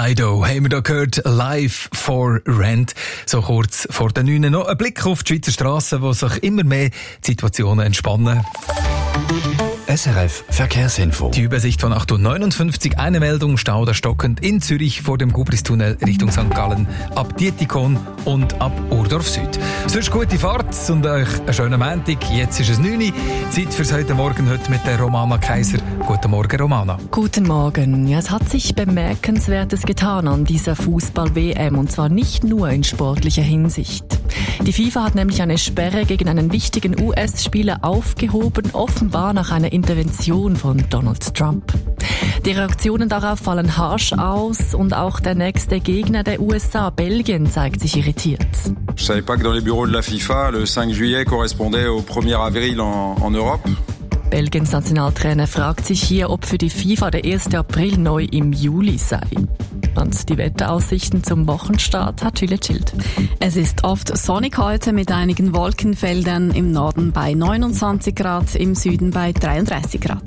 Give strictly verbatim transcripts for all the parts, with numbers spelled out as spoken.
Dido haben wir da gehört, Live for Rent. So kurz vor der neun noch ein Blick auf die Schweizer Strassen, wo sich immer mehr Situationen entspannen. S R F Verkehrsinfo. Die Übersicht von acht Uhr neunundfünfzig. Eine Meldung, Stau oder stockend in Zürich vor dem Gubristunnel Richtung Sankt Gallen ab Dietikon und ab Urdorf Süd. Sonst gute Fahrt und euch einen schönen Montag. Jetzt ist es neun Uhr. Zeit fürs heute Morgen heute mit der Romana Kaiser. Guten Morgen, Romana. Guten Morgen. Ja, es hat sich Bemerkenswertes getan an dieser Fußball-W M und zwar nicht nur in sportlicher Hinsicht. Die FIFA hat nämlich eine Sperre gegen einen wichtigen U S-Spieler aufgehoben, offenbar nach einer Intervention von Donald Trump. Die Reaktionen darauf fallen harsch aus und auch der nächste Gegner der U S A, Belgien, zeigt sich irritiert. Je savais pas que dans les bureaux de la FIFA, le cinq juillet correspondait au premier avril en, en Europe. Belgiens Nationaltrainer fragt sich hier, ob für die FIFA der erste April neu im Juli sei. Und die Wetteraussichten zum Wochenstart hat Julia Schild. Es ist oft sonnig heute mit einigen Wolkenfeldern, im Norden bei neunundzwanzig Grad, im Süden bei dreiunddreißig Grad.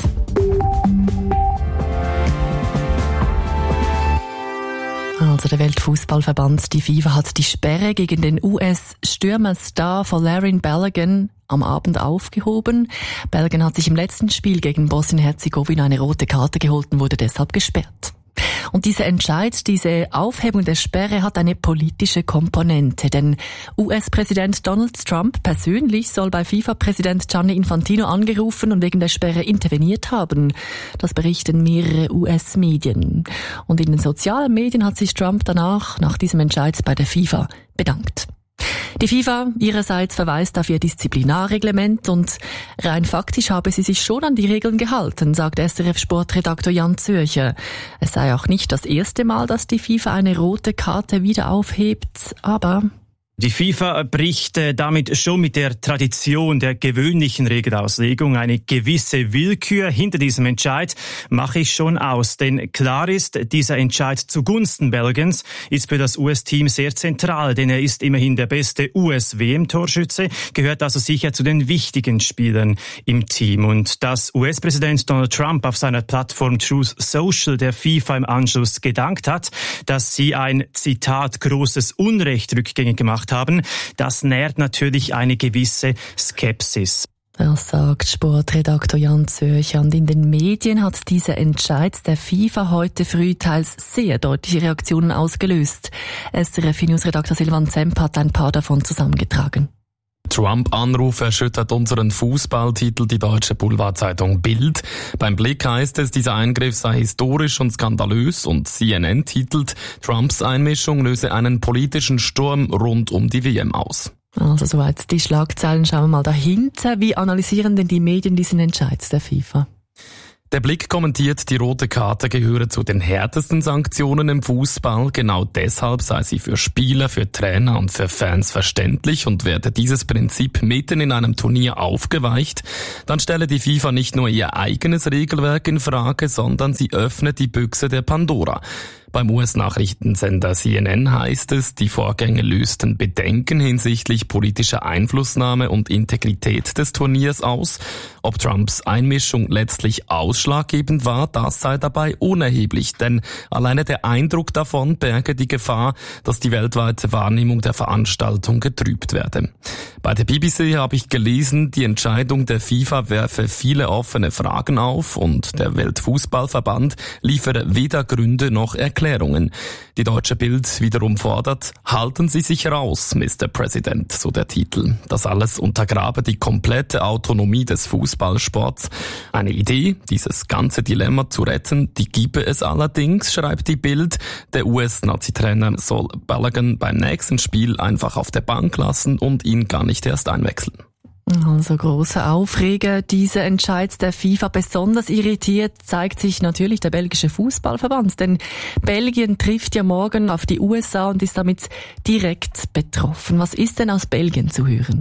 Also der Weltfußballverband, die FIFA, hat die Sperre gegen den U S-Stürmerstar Folarin Balogun am Abend aufgehoben. Balogun hat sich im letzten Spiel gegen Bosnien-Herzegowina eine rote Karte geholt und wurde deshalb gesperrt. Und dieser Entscheid, diese Aufhebung der Sperre hat eine politische Komponente, denn U S-Präsident Donald Trump persönlich soll bei FIFA-Präsident Gianni Infantino angerufen und wegen der Sperre interveniert haben. Das berichten mehrere U S-Medien. Und in den sozialen Medien hat sich Trump danach, nach diesem Entscheid bei der FIFA, bedankt. Die FIFA ihrerseits verweist auf ihr Disziplinarreglement und rein faktisch habe sie sich schon an die Regeln gehalten, sagt S R F-Sportredaktor Jan Zürcher. Es sei auch nicht das erste Mal, dass die FIFA eine rote Karte wieder aufhebt, aber... Die FIFA bricht äh, damit schon mit der Tradition der gewöhnlichen Regelauslegung. Eine gewisse Willkür hinter diesem Entscheid mache ich schon aus. Denn klar ist, dieser Entscheid zugunsten Belgiens ist für das U S-Team sehr zentral. Denn er ist immerhin der beste U S-W M-Torschütze, gehört also sicher zu den wichtigen Spielern im Team. Und dass U S-Präsident Donald Trump auf seiner Plattform Truth Social der FIFA im Anschluss gedankt hat, dass sie ein, Zitat, großes Unrecht rückgängig gemacht haben, das nährt natürlich eine gewisse Skepsis. Das sagt Sportredaktor Jan Zürcher. Und in den Medien hat dieser Entscheid der FIFA heute früh teils sehr deutliche Reaktionen ausgelöst. S R F-News-Redakteur Silvan Zemp hat ein paar davon zusammengetragen. Trump-Anruf erschüttert unseren Fußballtitel die deutsche Boulevardzeitung Bild. Beim Blick heißt es, dieser Eingriff sei historisch und skandalös und C N N titelt, Trumps Einmischung löse einen politischen Sturm rund um die W M aus. Also soweit die Schlagzeilen. Schauen wir mal dahinter. Wie analysieren denn die Medien diesen Entscheid der FIFA? Der Blick kommentiert, die rote Karte gehöre zu den härtesten Sanktionen im Fußball. Genau deshalb sei sie für Spieler, für Trainer und für Fans verständlich und werde dieses Prinzip mitten in einem Turnier aufgeweicht, dann stelle die FIFA nicht nur ihr eigenes Regelwerk in Frage, sondern sie öffnet die Büchse der Pandora. Beim U S-Nachrichtensender C N N heißt es, die Vorgänge lösten Bedenken hinsichtlich politischer Einflussnahme und Integrität des Turniers aus. Ob Trumps Einmischung letztlich ausschlaggebend war, das sei dabei unerheblich, denn alleine der Eindruck davon berge die Gefahr, dass die weltweite Wahrnehmung der Veranstaltung getrübt werde. Bei der B B C habe ich gelesen, die Entscheidung der FIFA werfe viele offene Fragen auf und der Weltfußballverband liefere weder Gründe noch Erklärungen. Die deutsche Bild wiederum fordert, halten Sie sich raus, Mister President, so der Titel. Das alles untergrabe die komplette Autonomie des Fußballsports. Eine Idee, dieses ganze Dilemma zu retten, die gebe es allerdings, schreibt die Bild. Der U S-Nazi-Trainer soll Balogun beim nächsten Spiel einfach auf der Bank lassen und ihn gar nicht erst einwechseln. Also großer Aufreger, dieser Entscheid der FIFA. Besonders irritiert zeigt sich natürlich der belgische Fußballverband, denn Belgien trifft ja morgen auf die U S A und ist damit direkt betroffen. Was ist denn aus Belgien zu hören?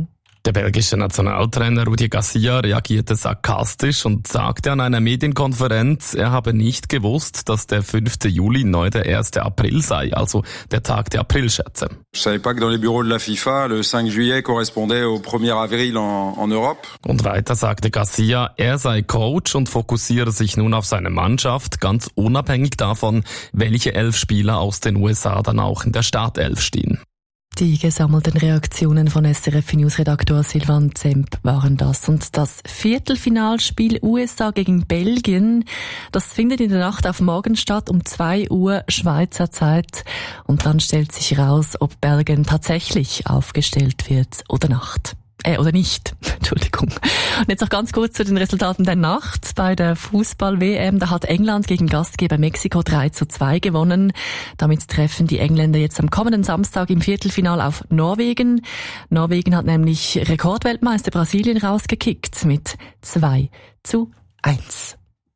Der belgische Nationaltrainer Rudi Garcia reagierte sarkastisch und sagte an einer Medienkonferenz, er habe nicht gewusst, dass der fünfte Juli neu der erste April sei, also der Tag der Aprilscherze. Je savais pas que dans les bureaux de la FIFA, le cinq juillet correspondait au premier avril en, en Europe. Und weiter sagte Garcia, er sei Coach und fokussiere sich nun auf seine Mannschaft, ganz unabhängig davon, welche elf Spieler aus den U S A dann auch in der Startelf stehen. Die gesammelten Reaktionen von S R F-News-Redaktor Silvan Zemp waren das. Und das Viertelfinalspiel U S A gegen Belgien, das findet in der Nacht auf morgen statt um zwei Uhr Schweizer Zeit. Und dann stellt sich raus, ob Belgien tatsächlich aufgestellt wird oder nicht. Äh, oder nicht. Entschuldigung. Und jetzt noch ganz kurz zu den Resultaten der Nacht. Bei der Fußball-W M, da hat England gegen Gastgeber Mexiko drei zu zwei gewonnen. Damit treffen die Engländer jetzt am kommenden Samstag im Viertelfinale auf Norwegen. Norwegen hat nämlich Rekordweltmeister Brasilien rausgekickt mit zwei zu eins.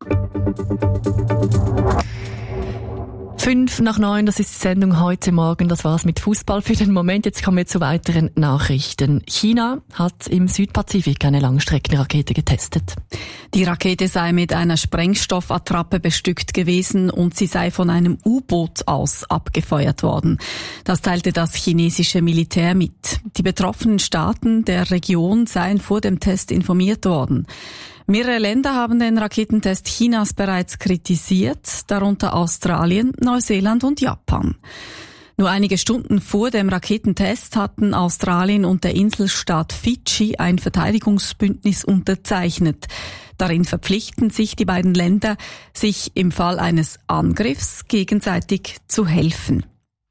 Fünf nach neun, das ist die Sendung heute Morgen. Das war's mit Fußball für den Moment. Jetzt kommen wir zu weiteren Nachrichten. China hat im Südpazifik eine Langstreckenrakete getestet. Die Rakete sei mit einer Sprengstoffattrappe bestückt gewesen und sie sei von einem U-Boot aus abgefeuert worden. Das teilte das chinesische Militär mit. Die betroffenen Staaten der Region seien vor dem Test informiert worden. Mehrere Länder haben den Raketentest Chinas bereits kritisiert, darunter Australien, Neuseeland und Japan. Nur einige Stunden vor dem Raketentest hatten Australien und der Inselstaat Fidschi ein Verteidigungsbündnis unterzeichnet. Darin verpflichten sich die beiden Länder, sich im Fall eines Angriffs gegenseitig zu helfen.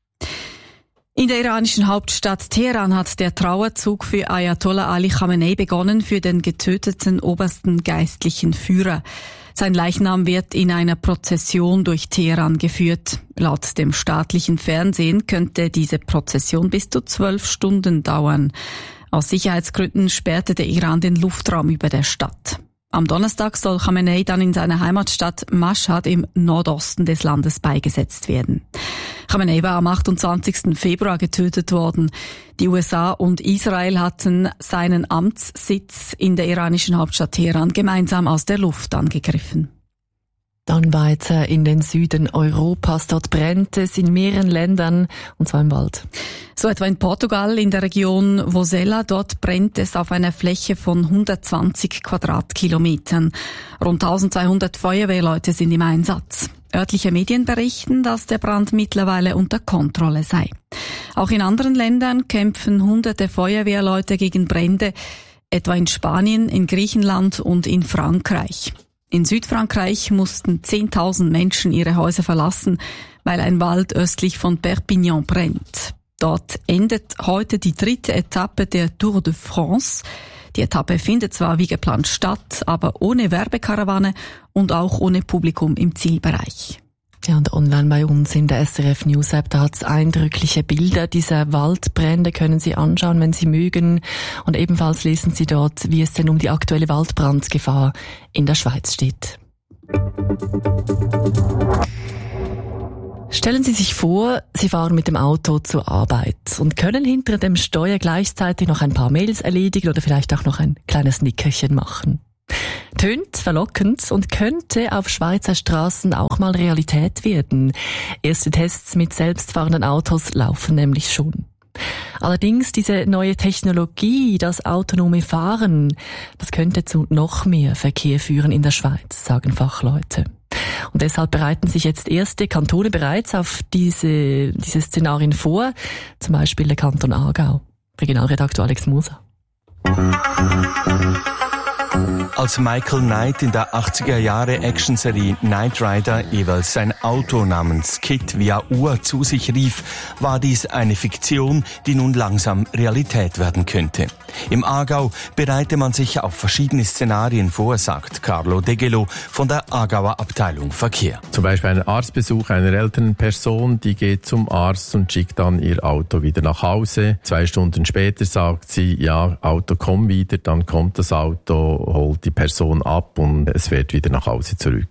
In der iranischen Hauptstadt Teheran hat der Trauerzug für Ayatollah Ali Khamenei begonnen, für den getöteten obersten geistlichen Führer. Sein Leichnam wird in einer Prozession durch Teheran geführt. Laut dem staatlichen Fernsehen könnte diese Prozession bis zu zwölf Stunden dauern. Aus Sicherheitsgründen sperrte der Iran den Luftraum über der Stadt. Am Donnerstag soll Khamenei dann in seiner Heimatstadt Mashhad im Nordosten des Landes beigesetzt werden. Khamenei war am achtundzwanzigsten Februar getötet worden. Die U S A und Israel hatten seinen Amtssitz in der iranischen Hauptstadt Teheran gemeinsam aus der Luft angegriffen. Dann weiter in den Süden Europas. Dort brennt es in mehreren Ländern, und zwar im Wald. So etwa in Portugal, in der Region Vozela. Dort brennt es auf einer Fläche von hundertzwanzig Quadratkilometern. Rund eintausendzweihundert Feuerwehrleute sind im Einsatz. Örtliche Medien berichten, dass der Brand mittlerweile unter Kontrolle sei. Auch in anderen Ländern kämpfen hunderte Feuerwehrleute gegen Brände, etwa in Spanien, in Griechenland und in Frankreich. In Südfrankreich mussten zehntausend Menschen ihre Häuser verlassen, weil ein Wald östlich von Perpignan brennt. Dort endet heute die dritte Etappe der Tour de France. Die Etappe findet zwar wie geplant statt, aber ohne Werbekarawane und auch ohne Publikum im Zielbereich. Ja, und online bei uns in der S R F News App, da hat es eindrückliche Bilder dieser Waldbrände, können Sie anschauen, wenn Sie mögen. Und ebenfalls lesen Sie dort, wie es denn um die aktuelle Waldbrandgefahr in der Schweiz steht. Stellen Sie sich vor, Sie fahren mit dem Auto zur Arbeit und können hinter dem Steuer gleichzeitig noch ein paar Mails erledigen oder vielleicht auch noch ein kleines Nickerchen machen. Tönt verlockend und könnte auf Schweizer Straßen auch mal Realität werden. Erste Tests mit selbstfahrenden Autos laufen nämlich schon. Allerdings diese neue Technologie, das autonome Fahren, das könnte zu noch mehr Verkehr führen in der Schweiz, sagen Fachleute. Und deshalb bereiten sich jetzt erste Kantone bereits auf diese, diese Szenarien vor, zum Beispiel der Kanton Aargau. Regionalredaktor Alex Moser. Als Michael Knight in der achtziger Jahre Actionserie Knight Rider jeweils sein Auto namens Kit via Uhr zu sich rief, war dies eine Fiktion, die nun langsam Realität werden könnte. Im Aargau bereite man sich auf verschiedene Szenarien vor, sagt Carlo Degelo von der Aargauer Abteilung Verkehr. Zum Beispiel ein Arztbesuch einer älteren Person, die geht zum Arzt und schickt dann ihr Auto wieder nach Hause. Zwei Stunden später sagt sie, ja, Auto komm wieder, dann kommt das Auto, holt die Person ab und es fährt wieder nach Hause zurück.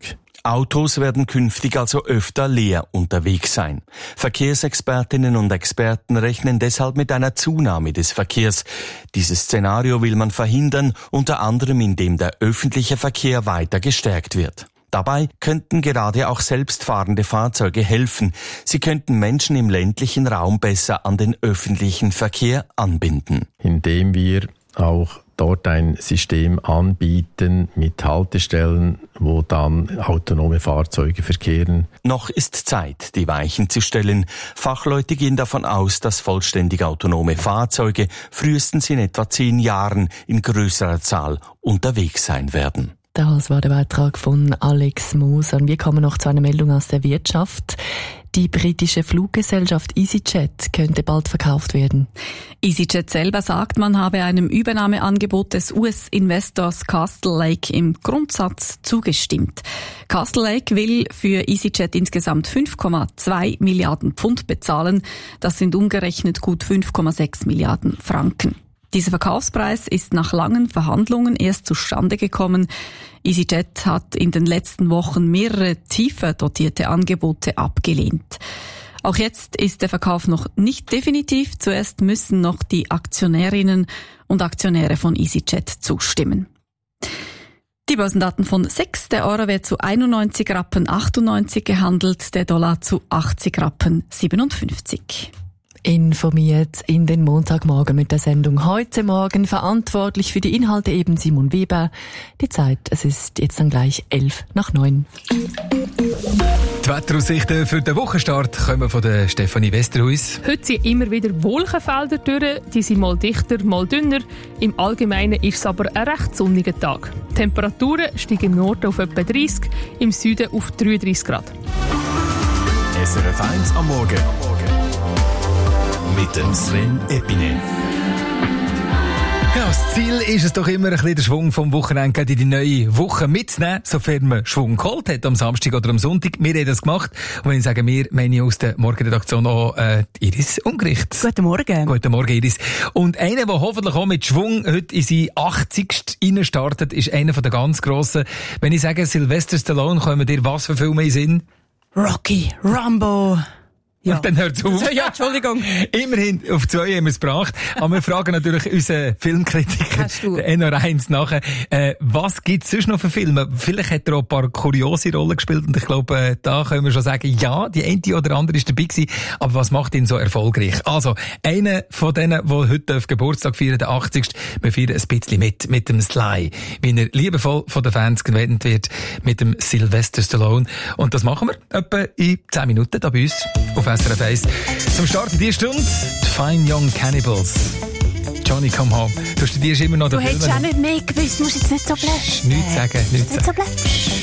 Autos werden künftig also öfter leer unterwegs sein. Verkehrsexpertinnen und Experten rechnen deshalb mit einer Zunahme des Verkehrs. Dieses Szenario will man verhindern, unter anderem indem der öffentliche Verkehr weiter gestärkt wird. Dabei könnten gerade auch selbstfahrende Fahrzeuge helfen. Sie könnten Menschen im ländlichen Raum besser an den öffentlichen Verkehr anbinden. Indem wir auch dort ein System anbieten mit Haltestellen, wo dann autonome Fahrzeuge verkehren. Noch ist Zeit, die Weichen zu stellen. Fachleute gehen davon aus, dass vollständig autonome Fahrzeuge frühestens in etwa zehn Jahren in größerer Zahl unterwegs sein werden. Das war der Beitrag von Alex Moser. Wir kommen noch zu einer Meldung aus der Wirtschaft. Die britische Fluggesellschaft EasyJet könnte bald verkauft werden. EasyJet selber sagt, man habe einem Übernahmeangebot des U S-Investors Castle Lake im Grundsatz zugestimmt. Castle Lake will für EasyJet insgesamt fünf Komma zwei Milliarden Pfund bezahlen. Das sind umgerechnet gut fünf Komma sechs Milliarden Franken. Dieser Verkaufspreis ist nach langen Verhandlungen erst zustande gekommen. EasyJet hat in den letzten Wochen mehrere tiefer dotierte Angebote abgelehnt. Auch jetzt ist der Verkauf noch nicht definitiv. Zuerst müssen noch die Aktionärinnen und Aktionäre von EasyJet zustimmen. Die Börsendaten von sechs. Der Euro wird zu einundneunzig Rappen achtundneunzig gehandelt, der Dollar zu achtzig Rappen siebenundfünfzig. Informiert in den Montagmorgen mit der Sendung heute Morgen. Verantwortlich für die Inhalte eben Simon Weber. Die Zeit, es ist jetzt dann gleich elf nach neun. Die Wetteraussichten für den Wochenstart kommen von der Stefanie Westerhuis. Heute sind immer wieder Wolkenfelder durch. Die sind mal dichter, mal dünner. Im Allgemeinen ist es aber ein recht sonniger Tag. Die Temperaturen steigen im Norden auf etwa dreißig, im Süden auf dreiunddreißig Grad. S R F eins am Morgen. Mit dem Sven Epine. Ja, das Ziel ist es doch immer, ein bisschen den Schwung vom Wochenende in die neue Woche mitzunehmen, sofern man Schwung geholt hat, am Samstag oder am Sonntag. Wir haben das gemacht. Und wenn ich sage wir, meine ich aus der Morgenredaktion auch äh, Iris Ungericht. Guten Morgen. Guten Morgen, Iris. Und einer, der hoffentlich auch mit Schwung heute in seinen achtzigsten reinstartet, ist einer der ganz Grossen. Wenn ich sage Sylvester Stallone, kommen dir was für Filme in den Sinn? Rocky, Rambo. Ja. Und dann hört es auf. Ja, Entschuldigung. Immerhin, auf zwei haben wir es gebracht. Aber wir fragen natürlich unseren Filmkritiker, den N R eins, nachher, äh, was gibt es sonst noch für Filme? Vielleicht hat er auch ein paar kuriose Rollen gespielt und ich glaube, äh, da können wir schon sagen, ja, die eine oder andere ist dabei gewesen, aber was macht ihn so erfolgreich? Also, einer von denen, der heute auf Geburtstag feiern, der achtzigste Wir feiern ein bisschen mit, mit dem Sly, wie er liebevoll von den Fans gewendet wird, mit dem Sylvester Stallone. Und das machen wir etwa in zehn Minuten da bei uns auf S R F eins. Zum Start in dieser Stunde die Fine Young Cannibals. Johnny, come home. Du studierst immer noch den Du Film. hättest auch nicht mehr gewusst, du musst jetzt nicht so bleiben. Nichts sagen, nichts Nicht so sagen. bleiben.